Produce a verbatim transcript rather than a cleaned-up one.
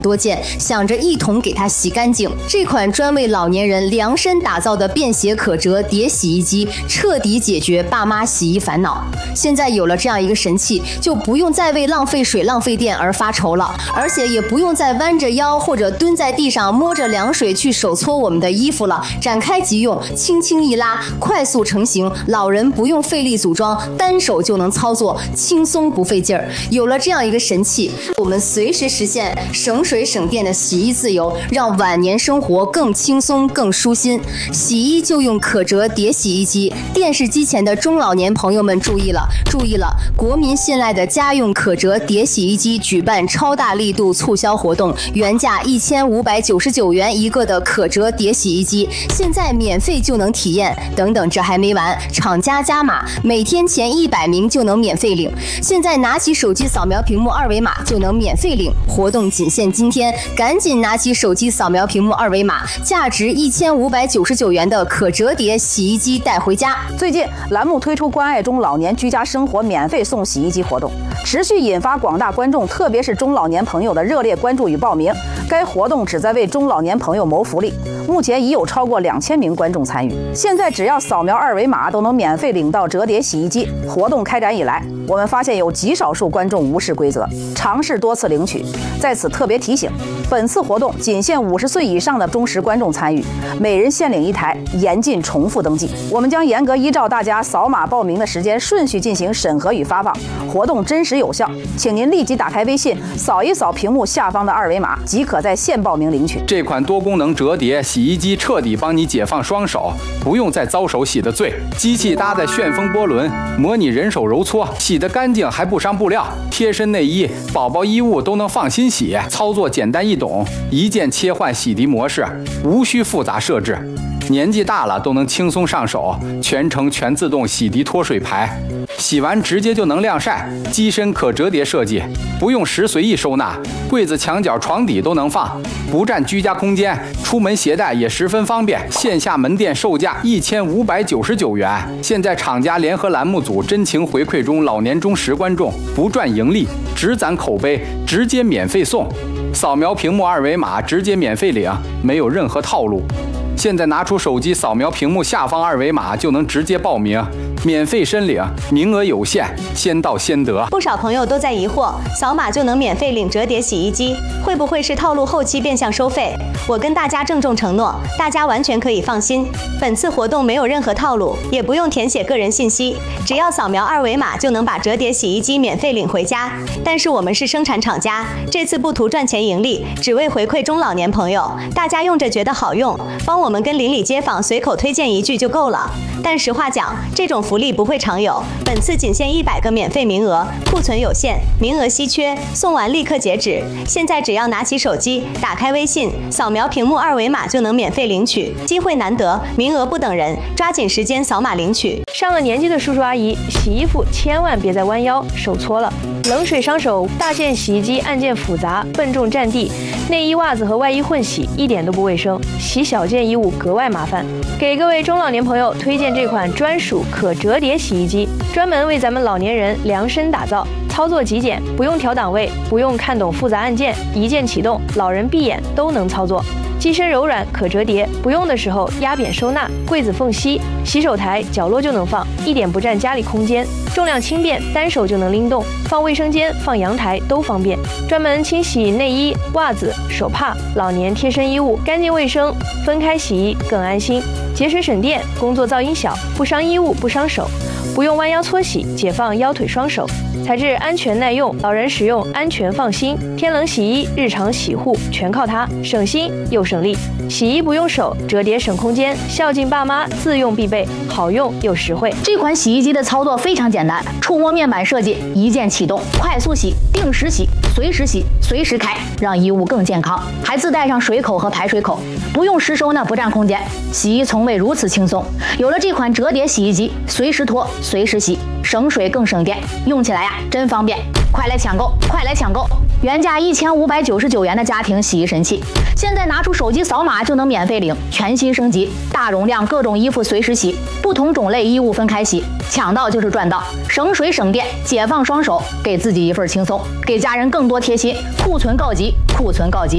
多件，想着一同给它洗干净。这款专为老年人量身打造的便携可折叠洗衣机，彻底解决爸妈洗衣烦恼。现在有了这样一个神器，就不用再为浪费水、浪费电而发愁了，而且也不用再弯着腰或者蹲在地上摸着凉水去手搓我们的衣服了。展开即用，轻轻一拉，快速成型，老人不用费力组装，单手就能操作，轻松不费劲儿。有了这样一个神器，我们随时实现省水省电的洗衣自由，让晚年生活更轻松更舒心。洗衣就用可折叠洗衣机，电视机前的中老年朋友们注意了，注意了！国民信赖的家用可折叠洗衣机举办超大力度促销活动，原价一千五百九十九元一个的可折叠洗衣机，现在免费就能体验。等等，这还没完，厂家加码，每天前一百名就能免费领。现在拿起手机扫描屏幕二维码就能免费领，活动仅限今天，赶紧拿起手机扫描屏幕二维码，价值一千五百九十九元的可折叠洗衣机带回家。 最近栏目推出关爱中老年居家生活免费送洗衣机活动，持续引发广大观众，特别是中老年朋友的热烈关注与报名。该活动旨在为中老年朋友谋福利，目前已有超过两千名观众参与。现在只要扫描二维码都能免费领到折叠洗衣机。活动开展以来，我们发现有极少数观众无视规则，尝试多次领取。在此特别提醒，本次活动仅限五十岁以上的忠实观众参与，每人限领一台，严禁重复登记。我们将严格依照大家扫码报名的时间顺序进行审核与发放，活动真实有效，请您立即打开微信，扫一扫屏幕下方的二维码，即可在线报名领取。 这款多功能折叠洗衣机彻底帮你解放双手，不用再遭手洗的罪。机器搭载旋风波轮，模拟人手揉搓，洗得干净还不伤布料。贴身内衣、宝宝衣物都能放心洗，操作简单易懂，一键切换洗涤模式，无需复杂设置。年纪大了都能轻松上手，全程全自动洗涤脱水排，洗完直接就能晾晒。机身可折叠设计，不用时随意收纳，柜子、墙角、床底都能放，不占居家空间，出门携带也十分方便。线下门店售价一千五百九十九元，现在厂家联合栏目组真情回馈中老年忠实观众，不赚盈利，只攒口碑，直接免费送。扫描屏幕二维码直接免费领，没有任何套路。现在拿出手机扫描屏幕下方二维码就能直接报名，免费申领，名额有限，先到先得。 不少朋友都在疑惑，扫码就能免费领折叠洗衣机，会不会是套路后期变相收费？我跟大家郑重承诺，大家完全可以放心，本次活动没有任何套路，也不用填写个人信息，只要扫描二维码就能把折叠洗衣机免费领回家。但是我们是生产厂家，这次不图赚钱盈利，只为回馈中老年朋友，大家用着觉得好用，帮我们跟邻里街坊随口推荐一句就够了。但实话讲，这种福利不会常有，本次仅限一百个免费名额，库存有限，名额稀缺，送完立刻截止。现在只要拿起手机，打开微信，扫描屏幕二维码就能免费领取，机会难得，名额不等人，抓紧时间扫码领取。 上了年纪的叔叔阿姨，洗衣服千万别再弯腰手搓了，冷水伤手，大件洗衣机按键复杂，笨重占地，内衣、袜子和外衣混洗一点都不卫生，洗小件衣物格外麻烦。给各位中老年朋友推荐这款专属可折叠洗衣机，专门为咱们老年人量身打造，操作极简，不用调档位，不用看懂复杂按键，一键启动，老人闭眼都能操作。机身柔软可折叠，不用的时候压扁收纳，柜子缝隙、洗手台角落就能放，一点不占家里空间。重量轻便，单手就能拎动，放卫生间、放阳台都方便。专门清洗内衣、袜子、手帕、老年贴身衣物，干净卫生，分开洗衣更安心，节水省电，工作噪音小，不伤衣物不伤手，不用弯腰搓洗，解放腰腿双手。材质安全耐用，老人使用安全放心。天冷洗衣、日常洗护全靠它，省心又省力。洗衣不用手，折叠省空间，孝敬爸妈自用必备，好用又实惠。 这款洗衣机的操作非常简单，触摸面板设计，一键启动，快速洗，定时洗，随时洗，随时开，让衣物更健康。还自带上水口和排水口，不用实收纳，不占空间。洗衣从未如此轻松。有了这款折叠洗衣机，随时脱，随时洗，省水更省电，用起来呀真方便。快来抢购，快来抢购！原价一千五百九十九元的家庭洗衣神器，现在拿出手机扫码就能免费领，全新升级，大容量各种衣服随时洗，不同种类衣物分开洗，抢到就是赚到，省水省电，解放双手，给自己一份轻松，给家人更多贴心。库存告急，库存告急。